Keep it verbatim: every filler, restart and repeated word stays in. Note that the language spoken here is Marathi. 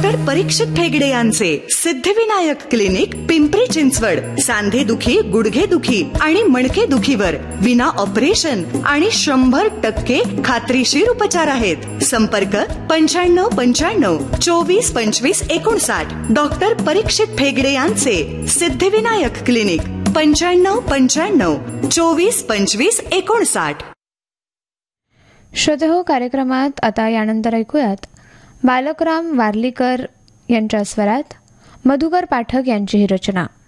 डॉक्टर परीक्षित ठेगडे यांचे सिद्धिविनायक क्लिनिक, पिंपरी चिंचवड. सांधे दुखी, गुडघे दुखी आणि मणके दुखीवर विना ऑपरेशन आणि शंभर टक्के खात्रीशीर उपचार आहेत. संपर्क पंच्याण्णव पंच्याण्णव चोवीस पंचवीस एकोणसाठ. डॉक्टर परीक्षित ठेगडे यांचे सिद्धिविनायक क्लिनिक, पंच्याण्णव पंच्याण्णव चोवीस पंचवीस एकोणसाठ. श्रोते हो, कार्यक्रमात आता यानंतर ऐकूयात बालकराम वारलीकर यांच्या स्वरात मधुकर पाठक यांची ही रचना.